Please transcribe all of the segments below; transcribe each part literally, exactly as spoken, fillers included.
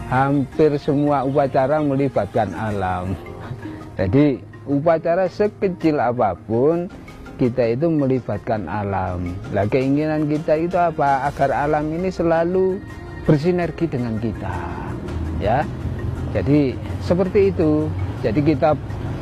hampir semua upacara melibatkan alam. Jadi upacara sekecil apapun kita itu melibatkan alam. Lah keinginan kita itu apa? Agar alam ini selalu bersinergi dengan kita. Ya. Jadi seperti itu. Jadi kita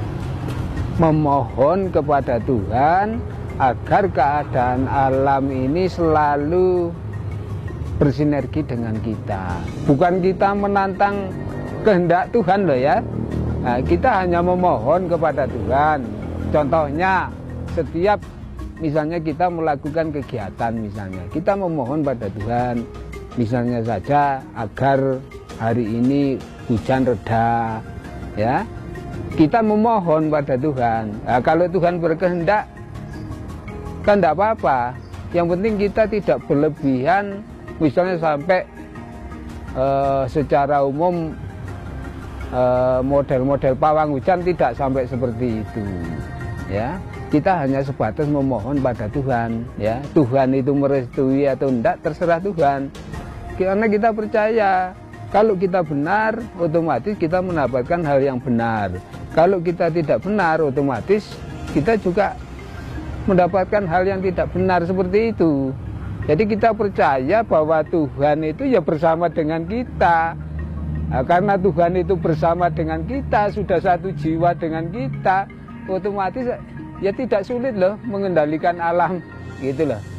memohon kepada Tuhan agar keadaan alam ini selalu bersinergi dengan kita. Bukan kita menantang kehendak Tuhan loh ya. Nah, kita hanya memohon kepada Tuhan. Contohnya setiap misalnya kita melakukan kegiatan misalnya, kita memohon pada Tuhan misalnya saja agar hari ini hujan reda ya. Kita memohon pada Tuhan. Nah, kalau Tuhan berkehendak kan tidak apa-apa. Yang penting kita tidak berlebihan, misalnya sampai uh, secara umum model-model uh, pawang hujan tidak sampai seperti itu. Ya, kita hanya sebatas memohon pada Tuhan. Ya, Tuhan itu merestui atau tidak terserah Tuhan. Karena kita percaya kalau kita benar, otomatis kita mendapatkan hal yang benar. Kalau kita tidak benar, otomatis kita juga mendapatkan hal yang tidak benar seperti itu. Jadi kita percaya bahwa Tuhan itu ya bersama dengan kita. Nah, karena Tuhan itu bersama dengan kita, sudah satu jiwa dengan kita, otomatis ya tidak sulit loh mengendalikan alam, gitu loh.